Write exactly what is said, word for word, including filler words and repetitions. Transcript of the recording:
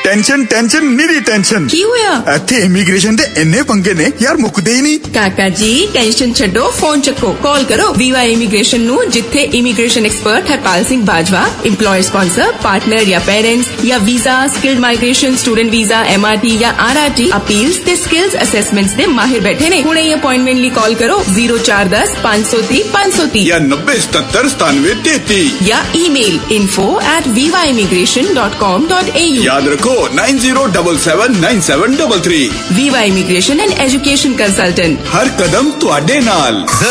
Tension tension निरी tension की होया इत्थे इमीग्रेशन दे इन्ने पंगे ने यार मुकदे ही नहीं। काका जी टेंशन छड्डो फोन चक्को कॉल करो वीवा इमीग्रेशन नु जिथे immigration expert Harpal Singh Bajwa employer sponsor partner या पेरेंट्स या visa skilled migration student visa MRT या आरआरटी अपील्स ते स्किल्स असेसमेंट्स दे माहिर बैठे ने। हुणे अपॉइंटमेंट ली कॉल करो जीरो चार दस पांच सौ तीस पांच सौ तीस या नब्बे सतर सतानवे तेती या email info at viva immigration dot com dot a u। याद रखो nine zero double seven nine seven double three. Viva Immigration and Education Consultant। हर कदम तुहाडे नाल।